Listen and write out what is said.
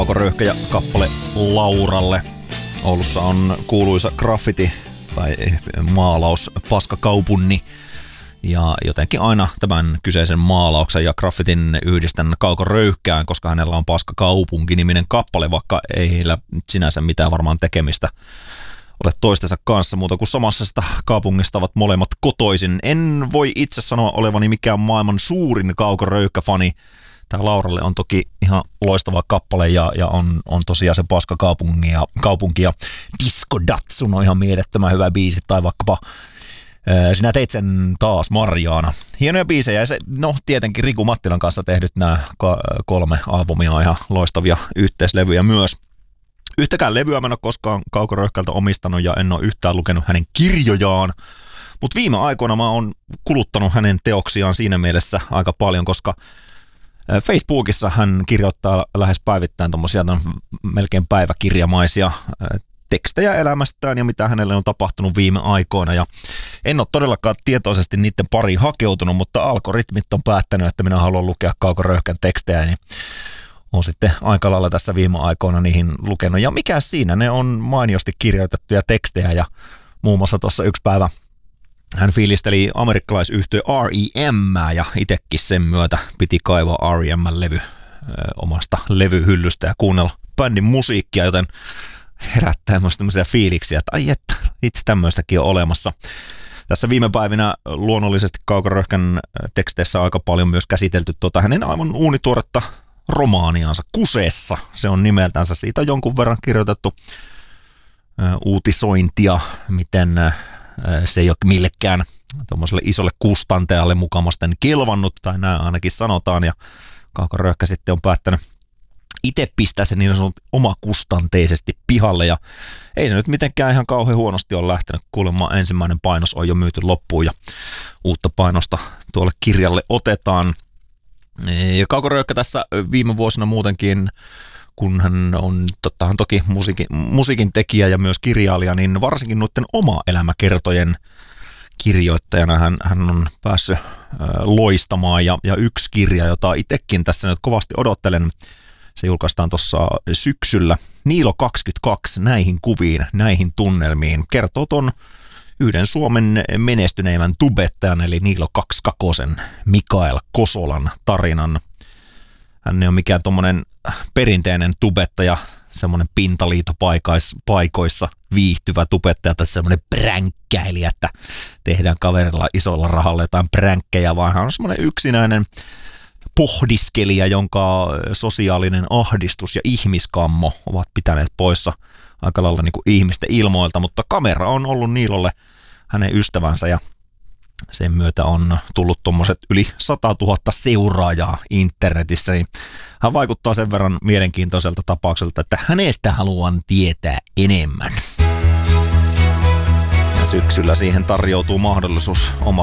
Kaukoröyhkä kappale Lauralle. Oulussa on kuuluisa graffiti tai maalaus Paskakaupunni. Ja jotenkin aina tämän kyseisen maalauksen ja graffitin yhdistän Kaukoröyhkään, koska hänellä on Paskakaupunki-niminen kappale, vaikka ei heillä sinänsä mitään varmaan tekemistä ole toistensa kanssa muuta kuin samassa kaupungista ovat molemmat kotoisin. En voi itse sanoa olevani mikään maailman suurin Kaukoröyhkä-fani. Tämä Lauralle on toki ihan loistava kappale ja on tosiaan se Paskakaupunki ja Disco Datsun on ihan mielettömän hyvä biisi, tai vaikkapa Sinä teit sen taas Marjaana. Hienoja biisejä ja se, tietenkin Riku Mattilan kanssa tehdyt nämä 3 albumia on ihan loistavia yhteislevyjä myös. Yhtäkään levyä mä en ole koskaan Kaukoröyhkältä omistanut ja en ole yhtään lukenut hänen kirjojaan, mutta viime aikoina mä oon kuluttanut hänen teoksiaan siinä mielessä aika paljon, koska Facebookissa hän kirjoittaa lähes päivittäin tommosia melkein päiväkirjamaisia tekstejä elämästään ja mitä hänelle on tapahtunut viime aikoina. Ja en ole todellakaan tietoisesti niiden pariin hakeutunut, mutta algoritmit on päättänyt, että minä haluan lukea Kaukoröyhkän tekstejä, niin on sitten aika lailla tässä viime aikoina niihin lukenut. Ja mikä siinä, ne on mainiosti kirjoitettuja tekstejä ja muun muassa tuossa yksi päivä hän fiilisteli amerikkalaisyhtiö R.E.M. ja itsekin sen myötä piti kaivaa R.E.M.-levy omasta levyhyllystä ja kuunnella bändin musiikkia, joten herättää myös tämmöisiä fiiliksiä, että ai että, itse tämmöistäkin on olemassa. Tässä viime päivinä luonnollisesti Kaukoröyhkän teksteissä aika paljon myös käsitelty hänen aivan uunituoretta romaaniansa Kuseessa. Se on nimeltänsä, siitä on jonkun verran kirjoitettu uutisointia, miten se ei ole millekään tuommoiselle isolle kustantajalle mukamasten kelvannut, tai näin ainakin sanotaan, ja Kaukoröyhkä sitten on päättänyt itse pistää se niin sanottu omakustanteisesti pihalle, ja ei se nyt mitenkään ihan kauhean huonosti ole lähtenyt. Kuulemma ensimmäinen painos on jo myyty loppuun, ja uutta painosta tuolle kirjalle otetaan. Ja Kaukoröyhkä tässä viime vuosina muutenkin, kun hän on toki musiikin tekijä ja myös kirjailija, niin varsinkin noiden oma-elämäkertojen kirjoittajana hän on päässyt loistamaan. Ja yksi kirja, jota itsekin tässä nyt kovasti odottelen, se julkaistaan tuossa syksyllä. Niilo 22, näihin kuviin, näihin tunnelmiin. Kertoo ton yhden Suomen menestyneimmän tubettajan, eli Niilo 22 Mikael Kosolan tarinan. Hän ei ole mikään tommonen perinteinen tubettaja, semmoinen pintaliitopaikoissa viihtyvä tubettaja tai semmoinen pränkkäilijä, että tehdään kaverilla isolla rahalla jotain pränkkejä, vaan hän on semmoinen yksinäinen pohdiskelija, jonka sosiaalinen ahdistus ja ihmiskammo ovat pitäneet poissa aika lailla niin kuin ihmisten ilmoilta, mutta kamera on ollut Niilolle hänen ystävänsä ja sen myötä on tullut tuommoiset yli 100 000 seuraajaa internetissä, niin hän vaikuttaa sen verran mielenkiintoiselta tapaukselta, että hänestä haluan tietää enemmän. Ja syksyllä siihen tarjoutuu mahdollisuus oma